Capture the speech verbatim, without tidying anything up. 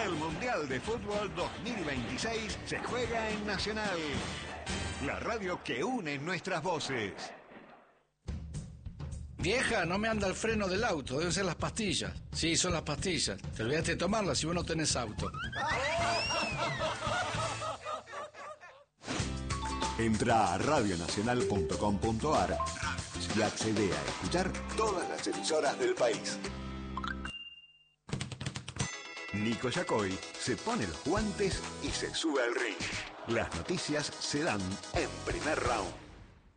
El Mundial de Fútbol dos mil veintiséis se juega en Nacional, la radio que une nuestras voces. Vieja, no me anda el freno del auto, deben ser las pastillas. Sí, son las pastillas. Te olvidaste de tomarlas si vos no tenés auto. Entra a radio nacional punto com punto a r y accede a escuchar todas las emisoras del país. Nico Yacoy se pone los guantes y se sube al ring. Las noticias se dan en primer round.